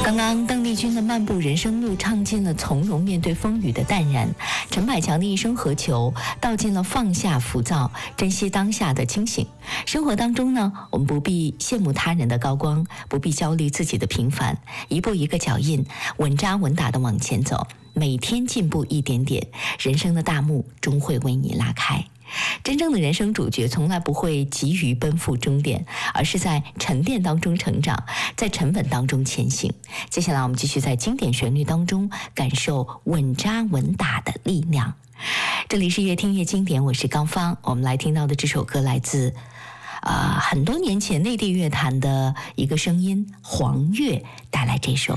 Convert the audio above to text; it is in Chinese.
刚刚邓丽君的漫步人生路唱尽了从容面对风雨的淡然，陈百强的一生何求道尽了放下浮躁，珍惜当下的清醒。生活当中呢，我们不必羡慕他人的高光，不必焦虑自己的平凡，一步一个脚印，稳扎稳打地往前走，每天进步一点点，人生的大幕终会为你拉开。真正的人生主角从来不会急于奔赴终点，而是在沉淀当中成长，在沉稳当中前行。接下来我们继续在经典旋律当中感受稳扎稳打的力量。这里是越听越经典，我是高芳。我们来听到的这首歌来自很多年前内地乐坛的一个声音，黄月带来这首